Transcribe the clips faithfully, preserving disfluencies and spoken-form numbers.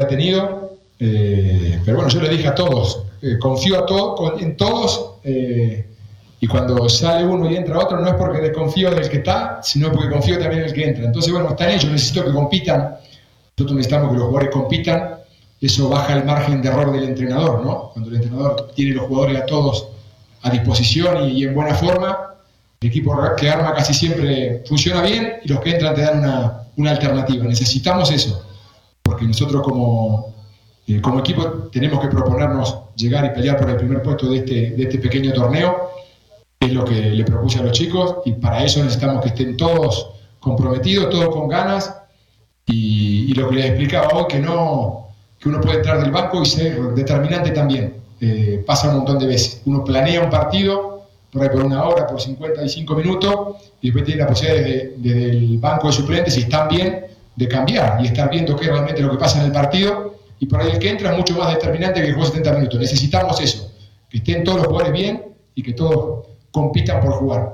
ha tenido. Eh, pero bueno, yo le dije a todos, eh, confío a to en todos, eh, y cuando sale uno y entra otro, no es porque desconfío del que está, sino porque confío también en el que entra. Entonces, bueno, están ellos, necesito que compitan. Nosotros necesitamos que los jugadores compitan. Eso baja el margen de error del entrenador, ¿no? Cuando el entrenador tiene los jugadores a todos a disposición y, y en buena forma, el equipo que arma casi siempre funciona bien y los que entran te dan una, una alternativa. Necesitamos eso, porque nosotros como, eh, como equipo tenemos que proponernos llegar y pelear por el primer puesto de este, de este pequeño torneo. Es lo que le propuse a los chicos y para eso necesitamos que estén todos comprometidos, todos con ganas y, y lo que les explicaba hoy, que, no, que uno puede entrar del banco y ser determinante también. Eh, pasa un montón de veces. Uno planea un partido por ahí por una hora, por cincuenta y cinco minutos, y después tiene la posibilidad desde, desde el banco de suplentes, si están bien, de cambiar y estar viendo qué es realmente lo que pasa en el partido, y por ahí el que entra es mucho más determinante que el juego setenta minutos. Necesitamos eso, que estén todos los jugadores bien y que todos compitan por jugar.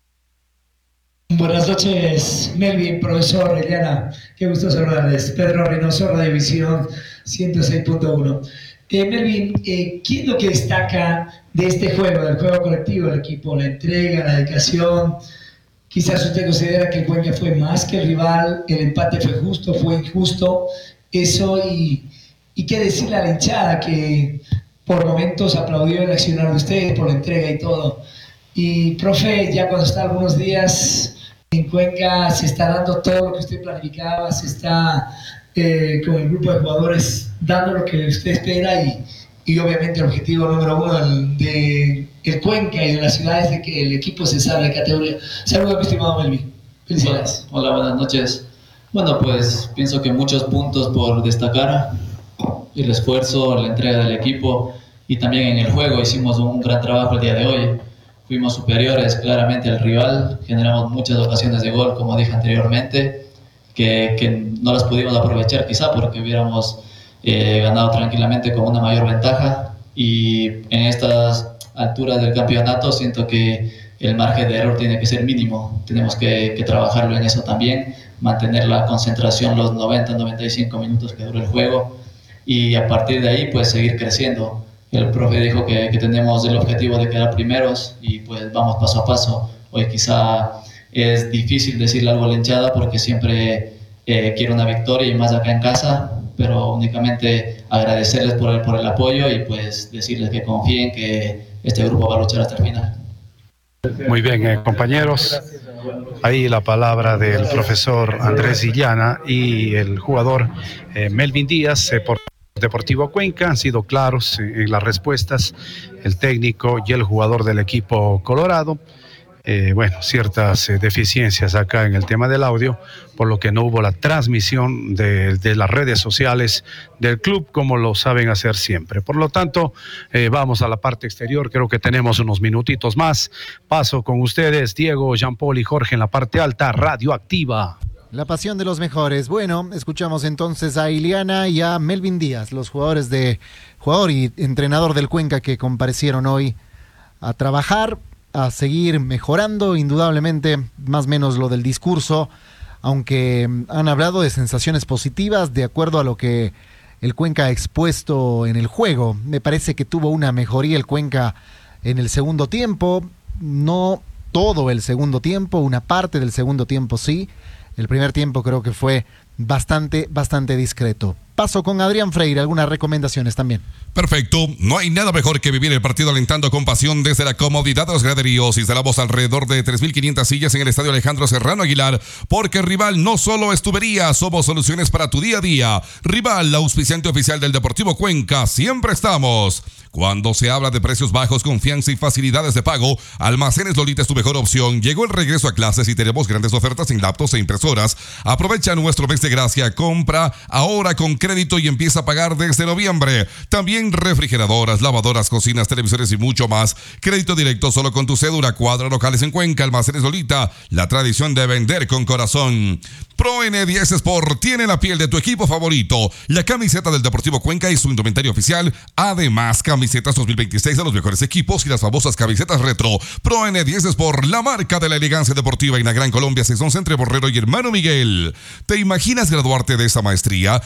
Buenas noches, Melvin, profesor, Eliana, qué gusto saludarles. Pedro Reynoso, Radiovisión ciento seis punto uno. Eh, Melvin, eh, ¿qué es lo que destaca de este juego, del juego colectivo del equipo? La entrega, la dedicación. Quizás usted considera que el Cuenca fue más que el rival, el empate fue justo, fue injusto. Eso y, y qué decirle a la hinchada que por momentos aplaudió el accionar de ustedes por la entrega y todo. Y, profe, ya cuando está algunos días en Cuenca, se está dando todo lo que usted planificaba, se está eh, con el grupo de jugadores dando lo que usted espera y, y obviamente el objetivo número uno del, de el Cuenca y de la ciudad es de que el equipo se salga de categoría. Saludos, mi estimado Melvin. Felicidades. Hola, hola, buenas noches. Bueno, pues pienso que muchos puntos por destacar, el esfuerzo, la entrega del equipo y también en el juego hicimos un gran trabajo el día de hoy. Fuimos superiores claramente al rival, generamos muchas ocasiones de gol, como dije anteriormente, que, que no las pudimos aprovechar quizá porque hubiéramos eh, ganado tranquilamente con una mayor ventaja, y en estas alturas del campeonato siento que el margen de error tiene que ser mínimo. Tenemos que, que trabajarlo en eso también, mantener la concentración los noventa, noventa y cinco minutos que dura el juego y a partir de ahí pues seguir creciendo. El profe dijo que, que tenemos el objetivo de quedar primeros y pues vamos paso a paso. Hoy quizá es difícil decirle algo a la hinchada porque siempre eh, quiero una victoria y más acá en casa, pero únicamente agradecerles por el, por el apoyo y pues decirles que confíen que este grupo va a luchar hasta el final. Muy bien, eh, compañeros, ahí la palabra del profesor Andrés Illana y el jugador eh, Melvin Díaz eh, por Deportivo Cuenca. Han sido claros en las respuestas el técnico y el jugador del equipo colorado. Eh, bueno, ciertas eh, deficiencias acá en el tema del audio, por lo que no hubo la transmisión de, de las redes sociales del club como lo saben hacer siempre. Por lo tanto, eh, vamos a la parte exterior. Creo que tenemos unos minutitos más. Paso con ustedes, Diego, Jean Paul y Jorge en la parte alta, Radioactiva. La pasión de los mejores. Bueno, escuchamos entonces a Iliana y a Melvin Díaz, los jugadores de jugador y entrenador del Cuenca que comparecieron hoy a trabajar, a seguir mejorando, indudablemente, más o menos lo del discurso, aunque han hablado de sensaciones positivas de acuerdo a lo que el Cuenca ha expuesto en el juego. Me parece que tuvo una mejoría el Cuenca en el segundo tiempo, no todo el segundo tiempo, una parte del segundo tiempo sí. El primer tiempo creo que fue bastante, bastante discreto. Paso con Adrián Freire, algunas recomendaciones también. Perfecto, no hay nada mejor que vivir el partido alentando con pasión desde la comodidad de los graderíos. Instalamos alrededor de tres mil quinientas sillas en el estadio Alejandro Serrano Aguilar, porque Rival no solo es tubería, somos soluciones para tu día a día. Rival, la auspiciante oficial del Deportivo Cuenca, siempre estamos. Cuando se habla de precios bajos, confianza y facilidades de pago, Almacenes Lolita es tu mejor opción. Llegó el regreso a clases y tenemos grandes ofertas en laptops e impresoras. Aprovecha nuestro mes de gracia, compra ahora con crédito y empieza a pagar desde noviembre. También refrigeradoras, lavadoras, cocinas, televisores y mucho más. Crédito directo solo con tu cédula. Cuadra locales en Cuenca, Almacenes Lolita, la tradición de vender con corazón. Pro N diez Sport tiene la piel de tu equipo favorito. La camiseta del Deportivo Cuenca y su indumentario oficial. Además, camisetas dos mil veintiséis de los mejores equipos y las famosas camisetas retro. Pro N diez Sport, la marca de la elegancia deportiva en la Gran Colombia, seis once entre Borrero y Hermano Miguel. ¿Te imaginas graduarte de esa maestría? Recibir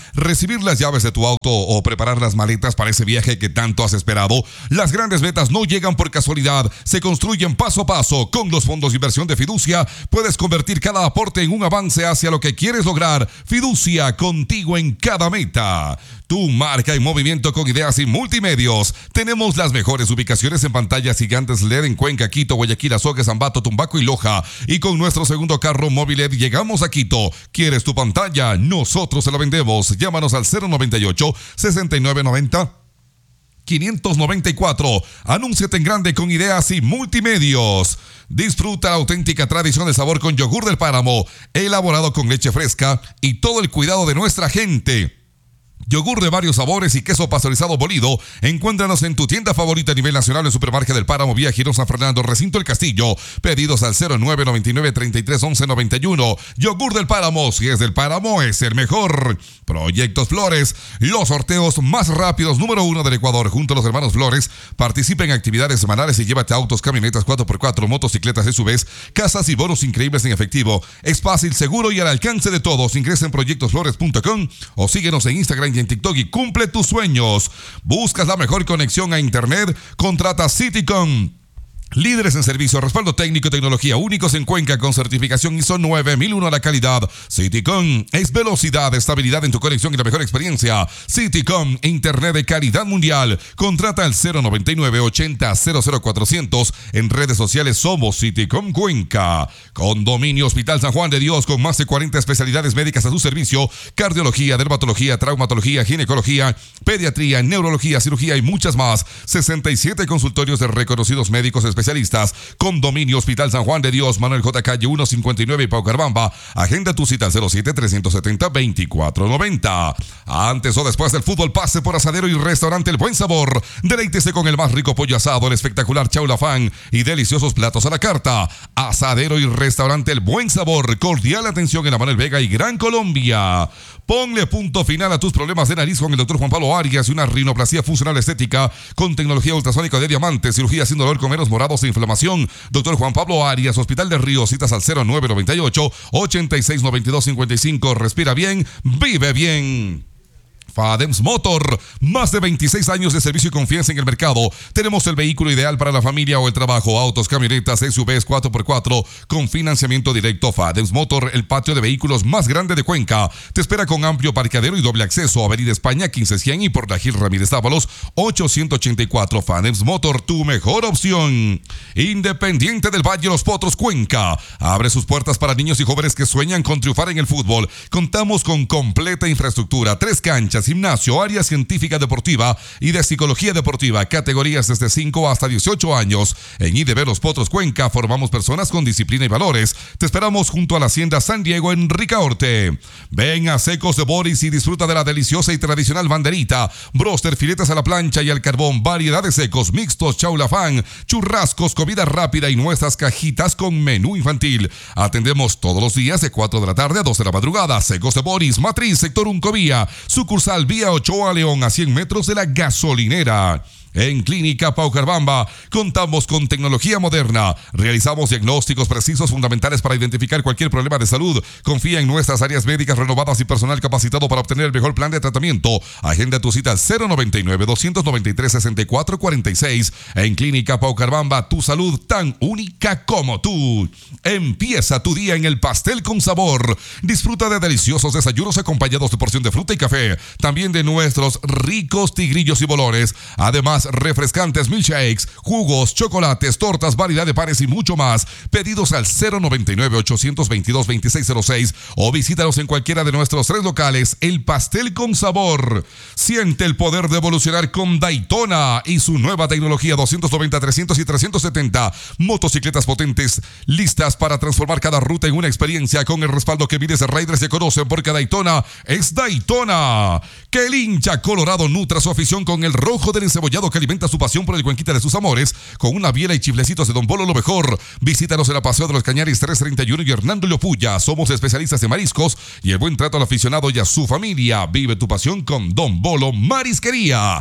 recibir las llaves de tu auto o preparar las maletas para ese viaje que tanto has esperado. Las grandes metas no llegan por casualidad, se construyen paso a paso. Con los fondos de inversión de Fiducia puedes convertir cada aporte en un avance hacia lo que quieres lograr. Fiducia, contigo en cada meta. Tu marca en movimiento con ideas y multimedios. Tenemos las mejores ubicaciones en pantallas gigantes L E D en Cuenca, Quito, Guayaquil, Azogues, Ambato, Tumbaco y Loja. Y con nuestro segundo carro móvil L E D llegamos a Quito. ¿Quieres tu pantalla? Nosotros se la vendemos. Llámanos al cero noventa y ocho, sesenta y nueve noventa, quinientos noventa y cuatro. Anúnciate en grande con ideas y multimedios. Disfruta la auténtica tradición de sabor con yogur del páramo, elaborado con leche fresca y todo el cuidado de nuestra gente. Yogur de varios sabores y queso pasteurizado molido. Encuéntranos en tu tienda favorita a nivel nacional en Supermarket del Páramo, Vía Girón San Fernando, Recinto El Castillo. Pedidos al cero nueve noventa y nueve, treinta y tres, once, noventa y uno. Yogur del Páramo, si es del Páramo, es el mejor. Proyectos Flores, los sorteos más rápidos número uno del Ecuador. Junto a los hermanos Flores, participa en actividades semanales y llévate autos, camionetas cuatro por cuatro, motocicletas S U Vs, casas y bonos increíbles en efectivo. Es fácil, seguro y al alcance de todos. Ingresa en proyectos flores punto com o síguenos en Instagram y en TikTok y cumple tus sueños. ¿Buscas la mejor conexión a internet? Contrata Citycom. Líderes en servicio, respaldo técnico y tecnología únicos en Cuenca con certificación I S O nueve mil uno a la calidad. Citycom es velocidad, estabilidad en tu conexión y la mejor experiencia. Citycom, internet de calidad mundial. Contrata al cero noventa y nueve, ochenta, cero cero cuatrocientos. En redes sociales somos Citycom Cuenca. Condominio Hospital San Juan de Dios con más de cuarenta especialidades médicas a su servicio. Cardiología, dermatología, traumatología, ginecología, pediatría, neurología, cirugía y muchas más. sesenta y siete consultorios de reconocidos médicos especialistas. Especialistas. Condominio Hospital San Juan de Dios, Manuel J. Calle ciento cincuenta y nueve y Paucarbamba. Agenda tu cita al cero siete, trescientos setenta, veinticuatro noventa. Antes o después del fútbol, pase por Asadero y Restaurante El Buen Sabor. Deleítese con el más rico pollo asado, el espectacular chaulafán y deliciosos platos a la carta. Asadero y Restaurante El Buen Sabor. Cordial atención en la Manuel Vega y Gran Colombia. Ponle punto final a tus problemas de nariz con el doctor Juan Pablo Arias y una rinoplastia funcional estética con tecnología ultrasónica de diamante, cirugía sin dolor con menos morados e inflamación. Doctor Juan Pablo Arias, Hospital de Ríos, citas al cero nueve noventa y ocho, ochenta y seis, noventa y dos, cincuenta y cinco. Respira bien, vive bien. Fadems Motor, más de veintiséis años de servicio y confianza en el mercado. Tenemos el vehículo ideal para la familia o el trabajo, autos, camionetas, S U Vs cuatro por cuatro con financiamiento directo. Fadems Motor, el patio de vehículos más grande de Cuenca. Te espera con amplio parqueadero y doble acceso. Avenida España quince cien y por la Gil Ramírez Dávalos ochocientos ochenta y cuatro. Fadems Motor, tu mejor opción. Independiente del Valle Los Potros, Cuenca. Abre sus puertas para niños y jóvenes que sueñan con triunfar en el fútbol. Contamos con completa infraestructura, tres canchas, gimnasio, área científica deportiva y de psicología deportiva, categorías desde cinco hasta dieciocho años. En I D B Los Potros Cuenca formamos personas con disciplina y valores. Te esperamos junto a la Hacienda San Diego en Ricaurte. Ven a Secos de Boris y disfruta de la deliciosa y tradicional banderita, broster, filetes a la plancha y al carbón, variedad de secos, mixtos, chaulafán, churrascos, comida rápida y nuestras cajitas con menú infantil. Atendemos todos los días de cuatro de la tarde a dos de la madrugada. Secos de Boris, Matriz, Sector Uncovía, sucursal Vía Ochoa León a cien metros de la gasolinera. En Clínica Paucarbamba contamos con tecnología moderna. Realizamos diagnósticos precisos fundamentales para identificar cualquier problema de salud. Confía en nuestras áreas médicas renovadas y personal capacitado para obtener el mejor plan de tratamiento. Agenda tu cita al cero noventa y nueve, doscientos noventa y tres, sesenta y cuatro cuarenta y seis. En Clínica Paucarbamba, tu salud tan única como tú. Empieza tu día en el Pastel con Sabor. Disfruta de deliciosos desayunos acompañados de porción de fruta y café. También de nuestros ricos tigrillos y bolones. Además, refrescantes, milkshakes, jugos, chocolates, tortas, variedad de panes y mucho más. Pedidos al cero noventa y nueve, ochocientos veintidós, veintiséis cero seis o visítanos en cualquiera de nuestros tres locales. El Pastel con Sabor. Siente el poder de evolucionar con Daytona y su nueva tecnología doscientos noventa, trescientos y trescientos setenta. Motocicletas potentes, listas para transformar cada ruta en una experiencia con el respaldo que miles de riders se conocen porque Daytona es Daytona. Que el hincha colorado nutra su afición con el rojo del encebollado que alimenta su pasión por el Cuenquita de sus amores, con una biela y chiflecitos de Don Bolo lo mejor. Visítanos en la Paseo de los Cañares trescientos treinta y uno y Hernando Leopuya. Somos especialistas en mariscos y el buen trato al aficionado y a su familia. Vive tu pasión con Don Bolo Marisquería.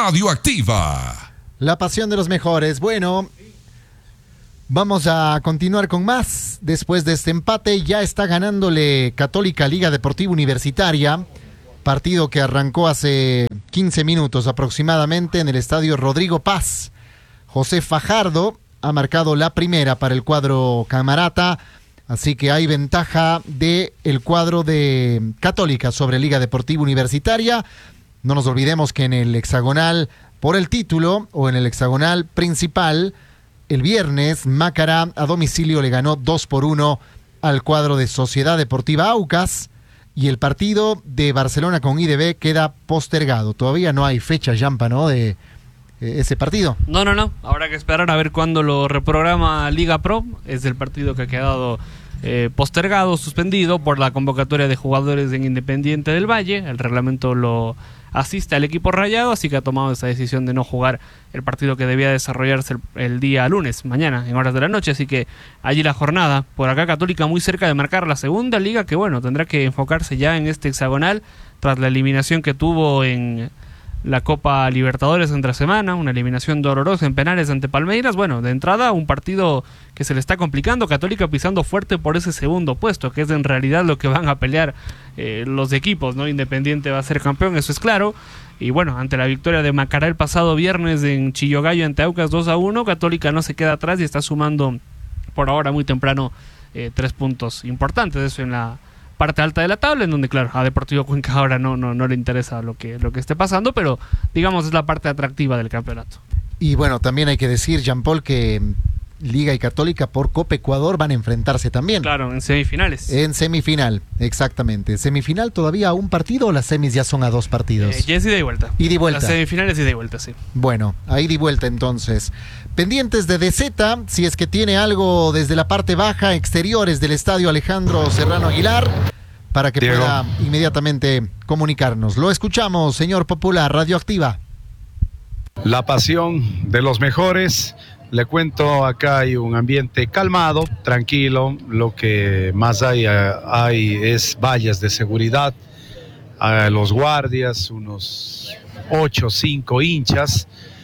Radioactiva. La pasión de los mejores. Bueno, vamos a continuar con más. Después de este empate, ya está ganándole Católica Liga Deportiva Universitaria. partido que arrancó hace quince minutos aproximadamente en el estadio Rodrigo Paz. José Fajardo ha marcado la primera para el cuadro camarata, así que hay ventaja del cuadro de Católica sobre Liga Deportiva Universitaria. No nos olvidemos que en el hexagonal por el título o en el hexagonal principal, el viernes Macará a domicilio le ganó dos por uno al cuadro de Sociedad Deportiva Aucas, y el partido de Barcelona con I D B queda postergado. Todavía no hay fecha, Yampa, ¿no?, de eh, ese partido. No, no, no. Habrá que esperar a ver cuándo lo reprograma Liga Pro. Es el partido que ha quedado eh, postergado, suspendido por la convocatoria de jugadores en Independiente del Valle. El reglamento lo asiste al equipo rayado, así que ha tomado esa decisión de no jugar el partido que debía desarrollarse el, el día lunes, mañana, en horas de la noche, así que allí la jornada. Por acá Católica muy cerca de marcar la segunda liga, que bueno, tendrá que enfocarse ya en este hexagonal, tras la eliminación que tuvo en la Copa Libertadores entre semana, una eliminación dolorosa en penales ante Palmeiras. Bueno, de entrada un partido que se le está complicando, Católica pisando fuerte por ese segundo puesto, que es en realidad lo que van a pelear eh, los equipos, ¿no? Independiente va a ser campeón, eso es claro. Y bueno, ante la victoria de Macará el pasado viernes en Chillogallo ante Aucas dos a uno, Católica no se queda atrás y está sumando por ahora muy temprano eh, tres puntos importantes, eso en la parte alta de la tabla, en donde claro, a Deportivo Cuenca ahora no, no, no le interesa lo que, lo que esté pasando, pero digamos es la parte atractiva del campeonato. Y bueno, también hay que decir, Jean Paul, que Liga y Católica por Copa Ecuador van a enfrentarse también. Claro, en semifinales. En semifinal, exactamente. ¿Semifinal todavía a un partido o las semis ya son a dos partidos? Eh, ya es ida y vuelta. Ida y vuelta. Las semifinales ida y vuelta, sí. Bueno, a ida y vuelta entonces. Pendientes de D Z, si es que tiene algo desde la parte baja, exteriores del estadio Alejandro Serrano Aguilar, para que Diego pueda inmediatamente comunicarnos. Lo escuchamos, señor Popular, Radioactiva. La pasión de los mejores. Le cuento, acá hay un ambiente calmado, tranquilo. Lo que más hay, hay es vallas de seguridad. A los guardias, unos ocho, cinco hinchas.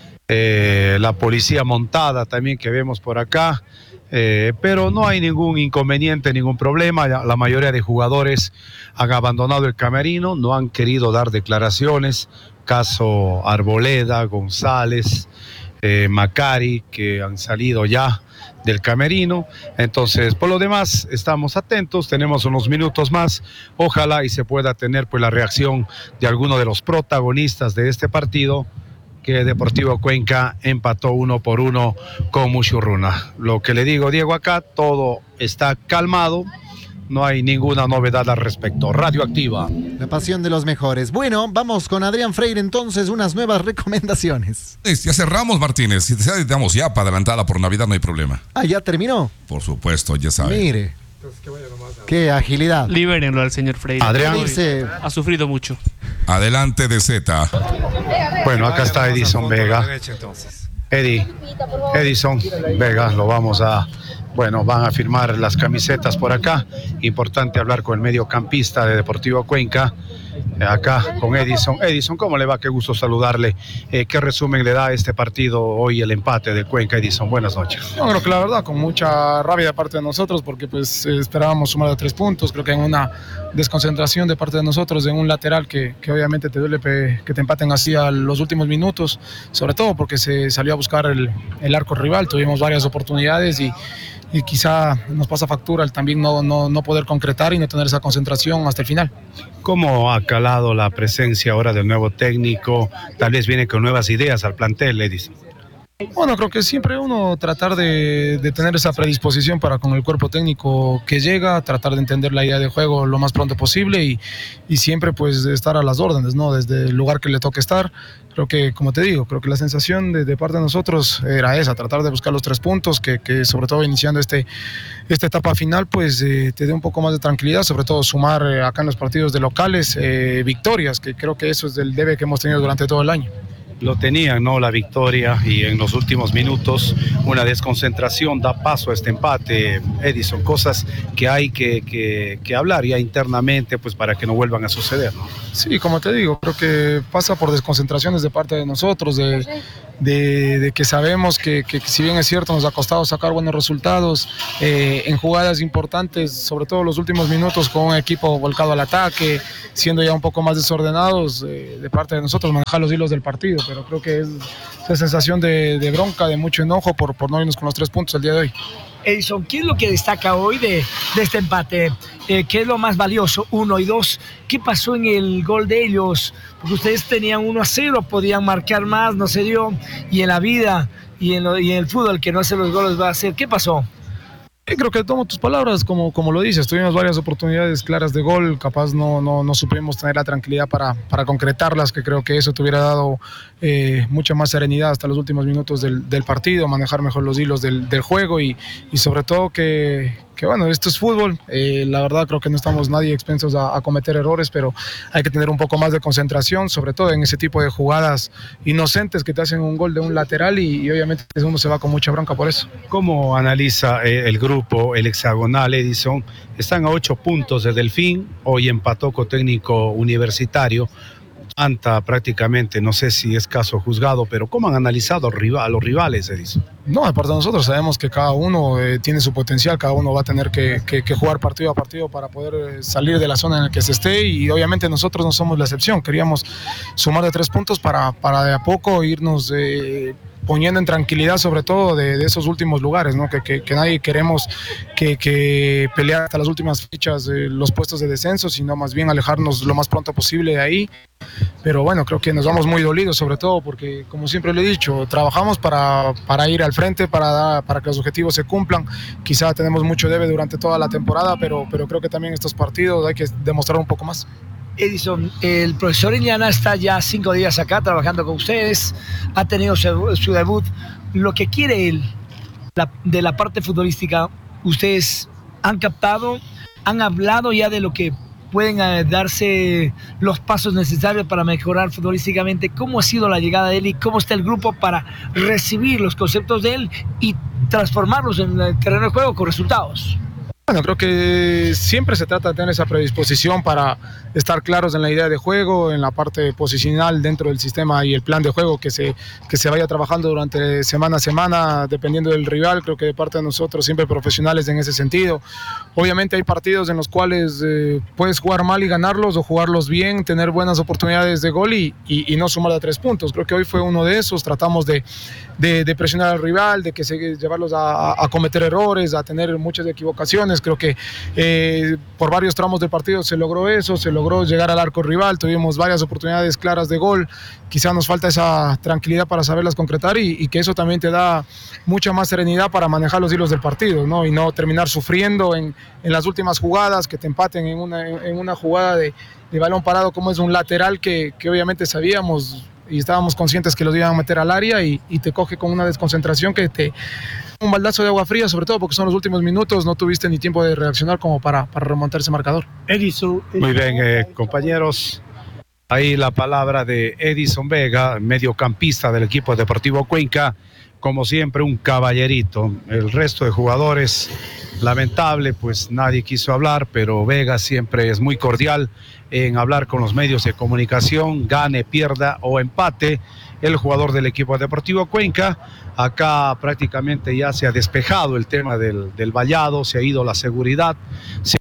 Eh, la policía montada también que vemos por acá. Eh, pero no hay ningún inconveniente, ningún problema. La, la mayoría de jugadores han abandonado el camerino, no han querido dar declaraciones. Caso Arboleda, González, eh, Macari, que han salido ya del camerino. Entonces, por lo demás, estamos atentos, tenemos unos minutos más. Ojalá y se pueda tener pues la reacción de alguno de los protagonistas de este partido, que Deportivo Cuenca empató uno por uno con Muchurruna. Lo que le digo, Diego, acá todo está calmado, no hay ninguna novedad al respecto. Radioactiva. La pasión de los mejores. Bueno, vamos con Adrián Freire entonces, unas nuevas recomendaciones. Ya cerramos, Martínez. Si te damos ya para adelantada por Navidad, no hay problema. Ah, ¿ya terminó? Por supuesto, ya sabe. Mire. Qué agilidad. Libérenlo al señor Freire. Adrián dice, ha sufrido mucho. Adelante de Z. Bueno, acá está Edison Vega. Eddie, Edison Vega, lo vamos a... Bueno, van a firmar las camisetas por acá. Importante hablar con el mediocampista de Deportivo Cuenca. Acá con Edison. Edison, ¿cómo le va? Qué gusto saludarle. Eh, ¿Qué resumen le da a este partido hoy, el empate de Cuenca? Edison, buenas noches. No, creo que la verdad, con mucha rabia de parte de nosotros, porque pues eh, esperábamos sumar de tres puntos. Creo que en una desconcentración de parte de nosotros, en un lateral que, que obviamente te duele pe, que te empaten así a los últimos minutos, sobre todo porque se salió a buscar el, el arco rival. Tuvimos varias oportunidades y y quizá nos pasa factura el también no, no, no poder concretar y no tener esa concentración hasta el final. ¿Cómo ha calado la presencia ahora del nuevo técnico? Tal vez viene con nuevas ideas al plantel, Edison. Bueno, creo que siempre uno tratar de, de tener esa predisposición para con el cuerpo técnico que llega, tratar de entender la idea de juego lo más pronto posible y, y siempre pues estar a las órdenes, ¿no? Desde el lugar que le toque estar. Creo que, como te digo, creo que la sensación de, de parte de nosotros era esa, tratar de buscar los tres puntos, que, que sobre todo iniciando este, esta etapa final, pues eh, te dé un poco más de tranquilidad, sobre todo sumar eh, acá en los partidos de locales eh, victorias, que creo que eso es el debe que hemos tenido durante todo el año. Lo tenían, ¿no? La victoria, y en los últimos minutos una desconcentración da paso a este empate, Edison, cosas que hay que, que, que hablar ya internamente pues para que no vuelvan a suceder, ¿no? Sí, como te digo, creo que pasa por desconcentraciones de parte de nosotros, de, de, de que sabemos que, que, que si bien es cierto nos ha costado sacar buenos resultados eh, en jugadas importantes, sobre todo los últimos minutos con un equipo volcado al ataque, siendo ya un poco más desordenados eh, de parte de nosotros, manejar los hilos del partido, pero creo que es esa sensación de, de bronca, de mucho enojo por, por no irnos con los tres puntos el día de hoy. Edison, ¿qué es lo que destaca hoy de, de este empate? Eh, ¿Qué es lo más valioso? Uno y dos, ¿qué pasó en el gol de ellos? Porque ustedes tenían uno a cero, podían marcar más, no se dio, y en la vida y en, lo, y en el fútbol que no hace los goles va a hacer. ¿Qué pasó? Sí, creo que tomo tus palabras como, como lo dices, tuvimos varias oportunidades claras de gol, capaz no, no, no supimos tener la tranquilidad para, para concretarlas, que creo que eso te hubiera dado eh, mucha más serenidad hasta los últimos minutos del, del partido, manejar mejor los hilos del, del juego y, y sobre todo que, que bueno, esto es fútbol, eh, la verdad creo que no estamos nadie expensos a, a cometer errores, pero hay que tener un poco más de concentración, sobre todo en ese tipo de jugadas inocentes que te hacen un gol de un lateral y, y obviamente uno se va con mucha bronca por eso. ¿Cómo analiza eh, el grupo? Grupo, el hexagonal Edison, están a ocho puntos de Delfín, hoy empató con Técnico Universitario, Anta prácticamente, no sé si es caso juzgado, pero ¿cómo han analizado a los rivales, Edison? No, aparte de nosotros sabemos que cada uno eh, tiene su potencial, cada uno va a tener que, que, que jugar partido a partido para poder eh, salir de la zona en la que se esté y obviamente nosotros no somos la excepción, queríamos sumar de tres puntos para, para de a poco irnos eh, poniendo en tranquilidad sobre todo de, de esos últimos lugares, ¿no? que, que, que nadie queremos que, que pelear hasta las últimas fechas eh, los puestos de descenso, sino más bien alejarnos lo más pronto posible de ahí. Pero bueno, creo que nos vamos muy dolidos sobre todo porque, como siempre le he dicho, trabajamos para, para ir al frente, para, dar, para que los objetivos se cumplan. Quizá tenemos mucho debe durante toda la temporada, pero, pero creo que también estos partidos hay que demostrar un poco más. Edison, el profesor Illana está ya cinco días acá trabajando con ustedes, ha tenido su, su debut. Lo que quiere él la, de la parte futbolística, ustedes han captado, han hablado ya de lo que pueden eh, darse los pasos necesarios para mejorar futbolísticamente. ¿Cómo ha sido la llegada de él y cómo está el grupo para recibir los conceptos de él y transformarlos en el terreno de juego con resultados? Bueno, creo que siempre se trata de tener esa predisposición para estar claros en la idea de juego, en la parte posicional dentro del sistema y el plan de juego que se, que se vaya trabajando durante semana a semana, dependiendo del rival. Creo que de parte de nosotros siempre profesionales en ese sentido. Obviamente hay partidos en los cuales eh, puedes jugar mal y ganarlos o jugarlos bien, tener buenas oportunidades de gol y, y, y no sumar a tres puntos. Creo que hoy fue uno de esos, tratamos de, de, de presionar al rival, de que se, llevarlos a, a cometer errores, a tener muchas equivocaciones. Creo que eh, por varios tramos del partido se logró eso, se logró llegar al arco rival, tuvimos varias oportunidades claras de gol, quizá nos falta esa tranquilidad para saberlas concretar y, y que eso también te da mucha más serenidad para manejar los hilos del partido, ¿no? Y no terminar sufriendo en, en las últimas jugadas, que te empaten en una, en una jugada de, de balón parado como es un lateral que, que obviamente sabíamos y estábamos conscientes que los iban a meter al área y, y te coge con una desconcentración que te... un baldazo de agua fría, sobre todo porque son los últimos minutos, no tuviste ni tiempo de reaccionar como para, para remontar ese marcador. Edison. Muy bien, eh, compañeros. Ahí la palabra de Edison Vega, mediocampista del equipo Deportivo Cuenca. Como siempre, un caballerito. El resto de jugadores, lamentable, pues nadie quiso hablar, pero Vega siempre es muy cordial en hablar con los medios de comunicación, gane, pierda o empate. El jugador del equipo Deportivo Cuenca, acá prácticamente ya se ha despejado el tema del, del vallado, se ha ido la seguridad. Se...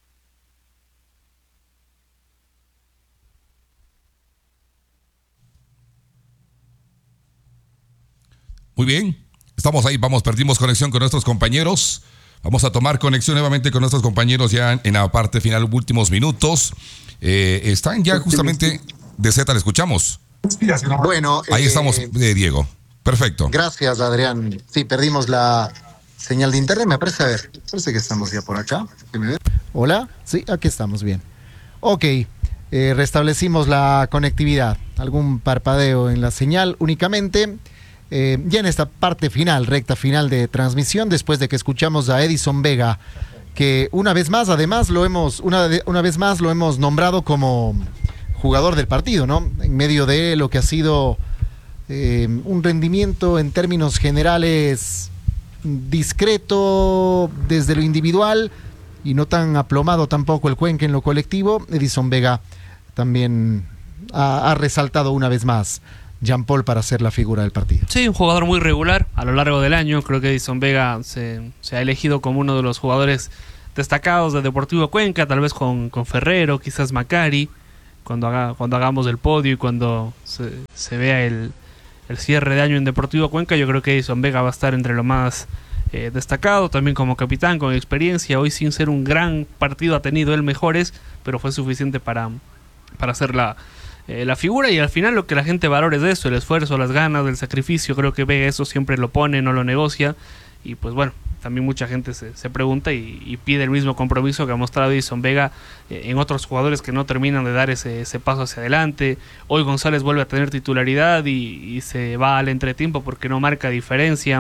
Muy bien, estamos ahí, vamos, perdimos conexión con nuestros compañeros. Vamos a tomar conexión nuevamente con nuestros compañeros ya en, en la parte final, últimos minutos. Eh, están ya justamente de Z, le escuchamos. Bueno, ahí eh, estamos, eh, Diego. Perfecto. Gracias, Adrián. Sí, perdimos la señal de internet, me parece. A ver, parece que estamos ya por acá. Hola, sí, aquí estamos bien. Ok, eh, restablecimos la conectividad. Algún parpadeo en la señal únicamente. Eh, ya en esta parte final, recta final de transmisión, después de que escuchamos a Edison Vega, que una vez más, además, lo hemos, una, de, una vez más lo hemos nombrado como jugador del partido, ¿no? En medio de lo que ha sido eh, un rendimiento en términos generales discreto desde lo individual y no tan aplomado tampoco el Cuenca en lo colectivo. Edison Vega también ha, ha resaltado una vez más Jean Paul para ser la figura del partido. Sí, un jugador muy regular a lo largo del año. Creo que Edison Vega se, se ha elegido como uno de los jugadores destacados de Deportivo Cuenca, tal vez con, con Ferrero, quizás Macari, cuando, haga, cuando hagamos el podio y cuando se, se vea el, el cierre de año en Deportivo Cuenca. Yo creo que Edison Vega va a estar entre lo más eh, destacado, también como capitán, con experiencia. Hoy, sin ser un gran partido, ha tenido él mejores, pero fue suficiente para, para hacer la, eh, la figura. Y al final lo que la gente valora es eso, el esfuerzo, las ganas, el sacrificio. Creo que Vega eso siempre lo pone, no lo negocia. Y pues bueno, también mucha gente se, se pregunta y, y pide el mismo compromiso que ha mostrado Edison Vega eh, en otros jugadores que no terminan de dar ese, ese paso hacia adelante. Hoy González vuelve a tener titularidad y, y se va al entretiempo porque no marca diferencia.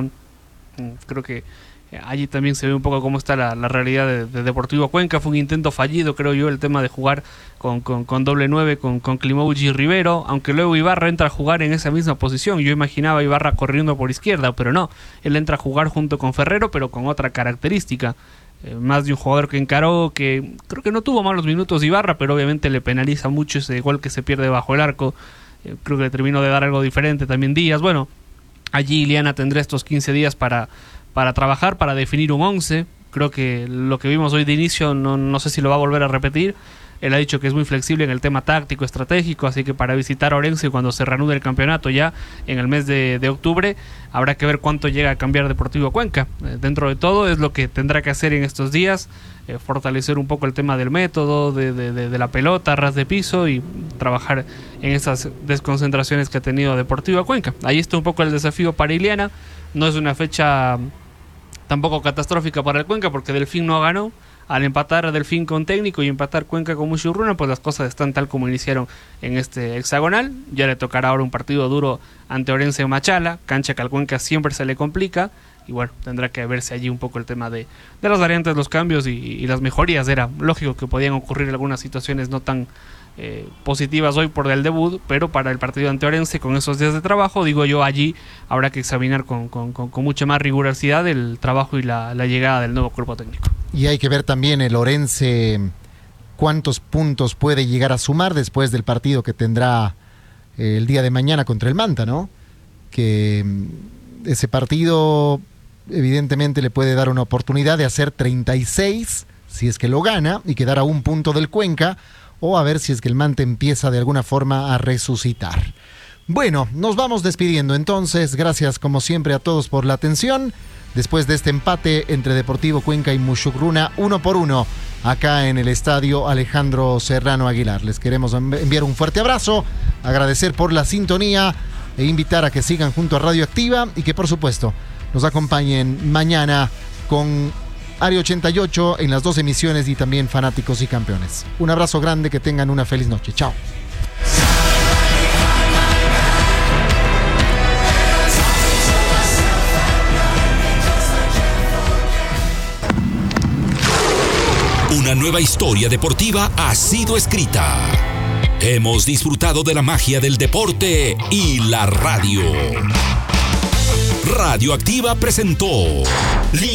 Creo que allí también se ve un poco cómo está la, la realidad de, de Deportivo Cuenca. Fue un intento fallido, creo yo, el tema de jugar con, con, con doble nueve, con, con Klimowicz y Rivero, aunque luego Ibarra entra a jugar en esa misma posición. Yo imaginaba a Ibarra corriendo por izquierda, pero no, él entra a jugar junto con Ferrero, pero con otra característica. Eh, más de un jugador que encaró, que creo que no tuvo malos minutos Ibarra, pero obviamente le penaliza mucho ese gol que se pierde bajo el arco. Eh, creo que le terminó de dar algo diferente también Díaz. Bueno, allí Iliana tendrá estos quince días para, para trabajar, para definir un once. Creo que lo que vimos hoy de inicio no, no sé si lo va a volver a repetir. Él ha dicho que es muy flexible en el tema táctico, estratégico, así que para visitar a Orense cuando se reanude el campeonato ya en el mes de, de octubre, habrá que ver cuánto llega a cambiar Deportivo Cuenca. Eh, dentro de todo es lo que tendrá que hacer en estos días, eh, fortalecer un poco el tema del método, de, de, de, de la pelota, ras de piso y trabajar en esas desconcentraciones que ha tenido Deportivo Cuenca. Ahí está un poco el desafío para Iliana. No es una fecha tampoco catastrófica para el Cuenca porque Delfín no ganó. Al empatar Delfín con Técnico y empatar Cuenca con Muchurruna, pues las cosas están tal como iniciaron en este hexagonal. Ya le tocará ahora un partido duro ante Orense o Machala, cancha que al Cuenca siempre se le complica. Y bueno, tendrá que verse allí un poco el tema de, de las variantes, los cambios y, y las mejorías. Era lógico que podían ocurrir algunas situaciones no tan eh, positivas hoy por el debut, pero para el partido ante Orense, con esos días de trabajo, digo yo, allí habrá que examinar con, con, con, con mucha más rigurosidad el trabajo y la, la llegada del nuevo cuerpo técnico. Y hay que ver también el Orense cuántos puntos puede llegar a sumar después del partido que tendrá eh, el día de mañana contra el Manta, ¿no? Que ese partido evidentemente le puede dar una oportunidad de hacer treinta y seis si es que lo gana y quedar a un punto del Cuenca, o a ver si es que el Manta empieza de alguna forma a resucitar. Bueno, nos vamos despidiendo entonces. Gracias como siempre a todos por la atención. Después de este empate entre Deportivo Cuenca y Muchurruna, uno por uno, acá en el estadio Alejandro Serrano Aguilar. Les queremos enviar un fuerte abrazo, agradecer por la sintonía e invitar a que sigan junto a Radio Activa y que por supuesto nos acompañen mañana con Área ochenta y ocho en las dos emisiones y también Fanáticos y Campeones. Un abrazo grande, que tengan una feliz noche. Chao. Una nueva historia deportiva ha sido escrita. Hemos disfrutado de la magia del deporte y la radio. Radio Activa presentó